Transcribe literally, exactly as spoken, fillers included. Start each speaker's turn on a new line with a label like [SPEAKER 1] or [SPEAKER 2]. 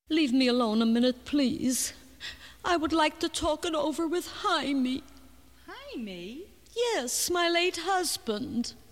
[SPEAKER 1] Leave me alone a minute, please. I would like to talk it over with Jaime.
[SPEAKER 2] Jaime?
[SPEAKER 1] Yes, my late husband.